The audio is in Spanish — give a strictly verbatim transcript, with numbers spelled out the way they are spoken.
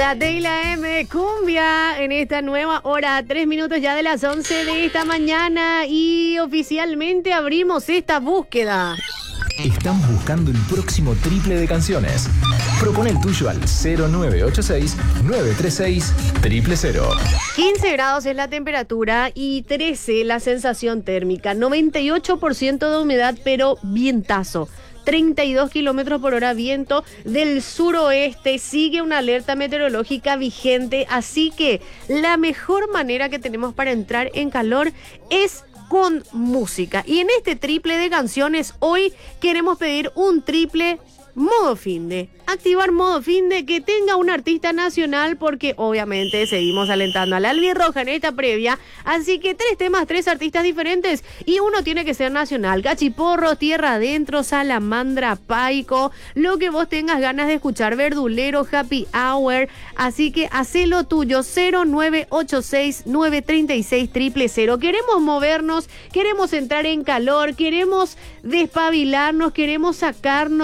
La T y la M, cumbia, en esta nueva hora, tres minutos ya de las once de esta mañana y oficialmente abrimos esta búsqueda. Estamos buscando el próximo triple de canciones. Propone el tuyo al cero nueve ocho seis, nueve tres seis, cero cero cero. quince grados es la temperatura y trece la sensación térmica. noventa y ocho por ciento de humedad, pero vientazo. treinta y dos kilómetros por hora viento del suroeste. Sigue una alerta meteorológica vigente, así que la mejor manera que tenemos para entrar en calor es con música. Y en este triple de canciones hoy queremos pedir un triple modo finde. Activar modo finde que tenga un artista nacional, porque obviamente seguimos alentando a la albirroja en esta previa. Así que tres temas, tres artistas diferentes y uno tiene que ser nacional. Cachiporro, Tierra Adentro, Salamandra, Paico, lo que vos tengas ganas de escuchar, Verdulero, Happy Hour. Así que hacelo tuyo, cero nueve ocho seis, nueve tres seis, cero cero cero. Queremos movernos, queremos entrar en calor, queremos despabilarnos, queremos sacarnos